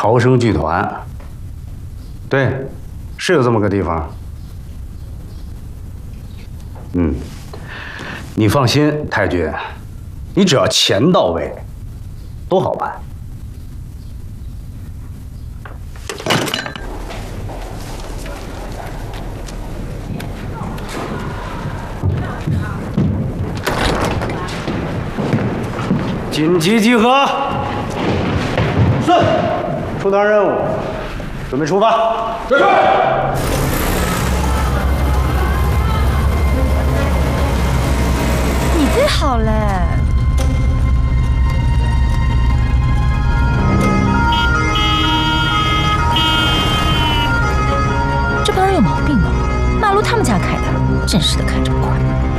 朝生剧团。对，是有这么个地方。你放心，太君，你只要钱到位，都好办。紧急集合！是，出团任务，准备出发。是。 你最好嘞。这帮人有毛病吧？马路他们家开的，真是的，看这么快。